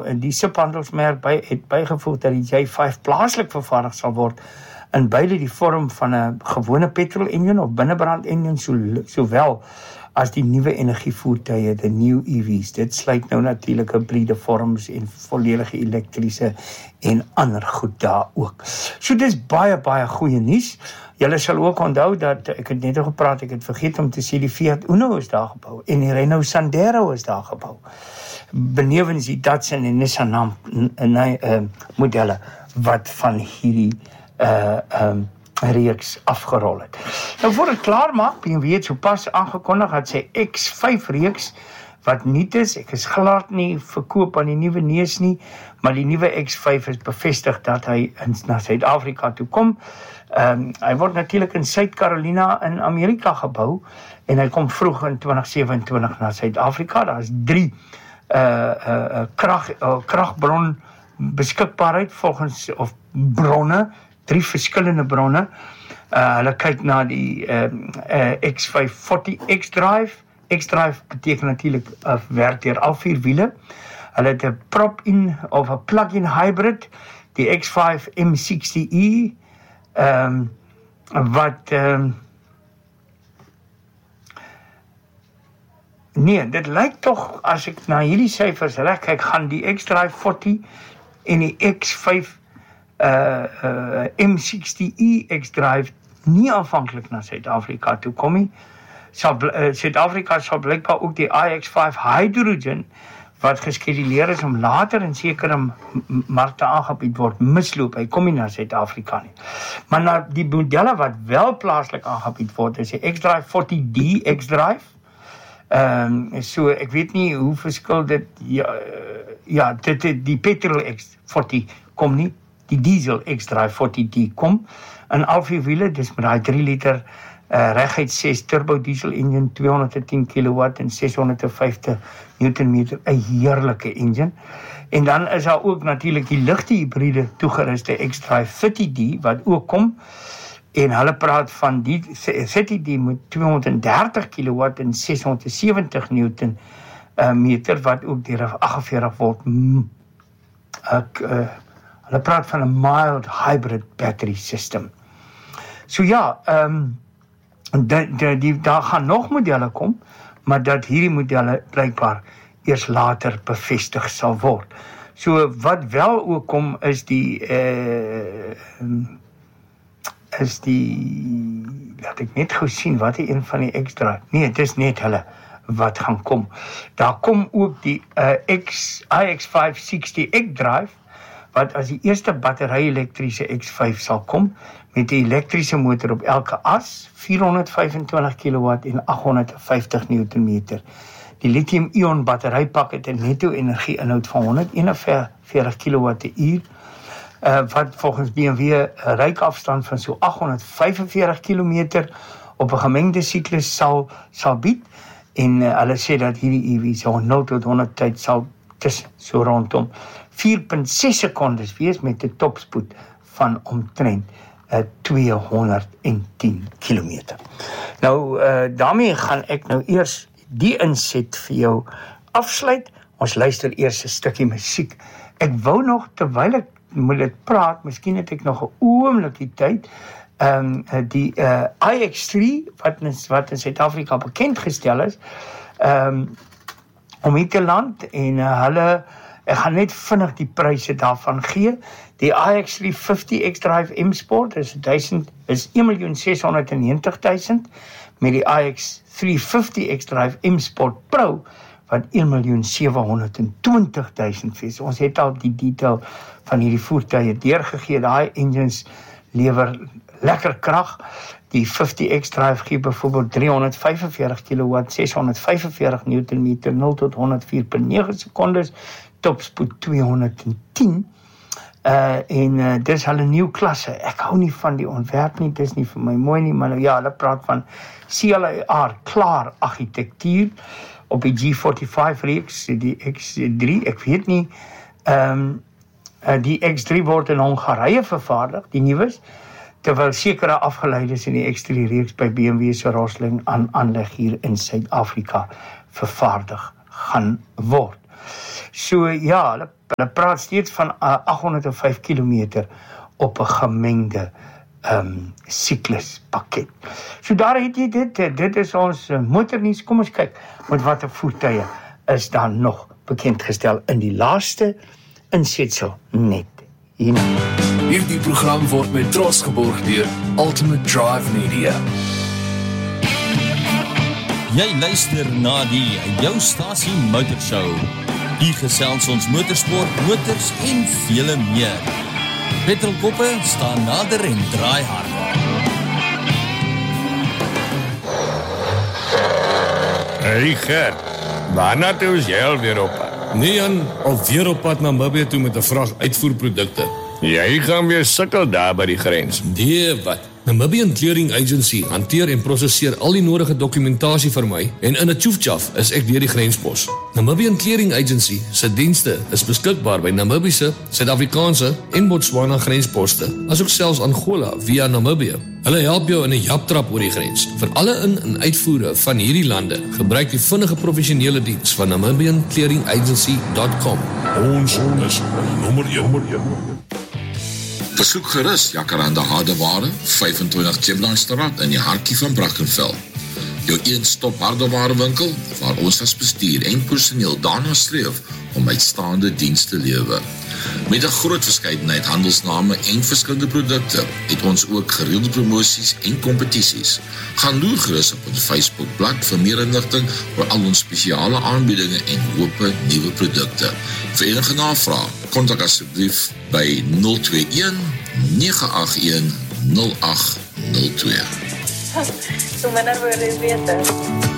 die subhandelsmerk het bygevoeg dat die J5 plaaslik vervaardig sal word in beide die vorm van 'n gewone petrol engine of binnebrand engine sowel as die nuwe energievoertuie, die new EVs. Dit sluit nou natuurlik hybride vorms en volledige elektriese en ander goed daar ook. So dis baie goeie nuus. Julle sal ook onthou dat, ek het net gepraat, ek het vergeet om te sê, die Fiat Uno is daar gebou en die Renault Sandero is daar gebou. Benewens die Datsun en Nissan modelle wat van hierdie reeks afgerol het. Nou voor het klaar maak, BMW het sopas aangekondig dat sy X5 reeks wat nuut is, ek is glad nie verkoop aan die nuwe neus nie, maar die nuwe X5 is bevestig dat hy na Suid-Afrika toe kom. Hy word natuurlik in Suid-Carolina in Amerika gebou en hy kom vroeg in 2027 na Suid-Afrika. Daar is 3 kragbron beskikbaarheid volgens, of bronne, 3 verskillende bronne. Hulle kyk na die X540 xDrive. xDrive beteken natuurlik werk deur al 4 wiele. Hulle het 'n prop-in of 'n plug-in hybrid, die X5 M60e, wat nee, dit lyk tog, as ek na hierdie syfers reg kyk, gaan die xDrive 40 en die X5 M60e xDrive nie aanvanklik na Suid-Afrika toe kom nie. Suid-Afrika sal blykbaar ook die iX5 Hydrogen, wat geskeduleer is om later in sekere markte aangebied word, misloop. Hy kom nie na Suid-Afrika nie. Maar na die modelle wat wel plaaslik aangebied word, is die xDrive 40D xDrive. So ek weet nie hoe verskil dit, die petrol X40 kom nie, die diesel xDrive 40D kom in al 4 wiele, dis met daai 3 liter reguit 6 turbo diesel engine, 210 kW en 650 Nm, 'n heerlike engine. En dan is daar ook natuurlik die ligte hybride toegeruste xDrive 30D wat ook kom. En hulle praat van die 30D met 230 kW en 670 Nm wat ook deur 48 volt. Hulle praat van 'n mild hybrid battery system. So ja, daar gaan nog modelle kom, maar dat hierdie modelle blykbaar eers later bevestig sal word. So wat wel ook kom is laat ek net gou sien wat die een van die xDrive. Nee, dit is net hulle wat gaan kom. Daar kom ook die iX560 xDrive, wat as die eerste battery-elektriese X5 sal kom, met 'n elektriese motor op elke as, 425 kW en 850 Nm. Die lithium-ion batterypak het 'n netto energie-inhoud van 141 kWh, wat volgens BMW 'n ryafstand van so 845 km op 'n gemengde siklus sal bied. En hulle sê dat hierdie EV so 0 tot 100 tyd sal tussen so rondom 4.6 sekondes wees met 'n topspoed van omtrent 210 km. Nou, daarmee gaan ek nou eers die inset vir jou afsluit. Ons luister eers 'n stukkie musiek. Ek wou nog, terwyl ek moet dit praat, miskien het ek nog 'n oomblikie tyd, die iX3, wat in Suid-Afrika bekend gestel is, om hier te land, en ek gaan net vinnig die pryse daarvan gee. Die iX350 xDrive M Sport is 1.690.000, met die iX350 xDrive M Sport Pro wat 1.720.000 wees. Ons het al die detail van hierdie voertuie deurgegee. Daai engines lewer lekker krag. Die 50 xDrive gee byvoorbeeld 345 kW, 645 Nm, 0 tot 104.9 sekondes, topspoed 210. En dis hulle nuwe klasse. Ek hou nie van die ontwerp nie, dis nie vir my mooi nie, maar ja, hulle praat van CLAR, klaar argitektuur op die G45 reeks, die X3, ek weet nie, die X3 word in Hongarije vervaardig, die nuus, terwyl sekere afgeleides in die X3 reeks by BMW se Rosslyn aanleg hier in Suid-Afrika vervaardig gaan word. So ja, hulle Hulle praat steeds van 805 kilometer op 'n gemengde sikluspakket. So daar het jy dit is ons motornuus. Kom ons kyk met watter voertuie is dan nog bekendgestel in die laaste insetsel net hierna. Hierdie program word met trots geborg deur Ultimate Drive Media. Jy luister na die Jou Stasie Motorshow. Hier gesels ons motorsport, motors en vele meer. Petrolkoppe staan nader en draai harder. Hey Gert, waarna toe is jy alweer op pad? Nee Jan, alweer op pad na Namibië toe met 'n vrag uitvoerprodukte. Jy gaan weer sukkel daar by die grens. Nee, wat? Namibian Clearing Agency hanteer en prosesseer al die nodige dokumentasie vir my en in 'n tjoefjaf is ek deur die grenspos. Namibian Clearing Agency se dienste is beskikbaar by Namibiese, Suid-Afrikaanse en Botswana grensposte, asook selfs Angola via Namibië. Hulle help jou in 'n japtrap oor die grens. Vir alle in- en uitvoere van hierdie lande, gebruik die vinnige professionele diens van namibianclearingagency.com. Ons is nommer 1. Besoek gerus Jacaranda Hardeware, 25 Chiplandstraat in die hartjie van Brackenfell. Jou een-stop hardewarewinkel waar ons as bestuur en personeel daarna streef om uitstaande diens te lewer. Met 'n groot verskeidenheid handelsname en verskillende produkte het ons ook gereelde promosies en kompetisies. Gaan loer gerus op ons Facebookblad vir meer inligting oor al ons spesiale aanbiedinge en hoope nuwe produkte. Vir enige navraag, kontak asseblief by 021 981 0802. So minder woorde is beter.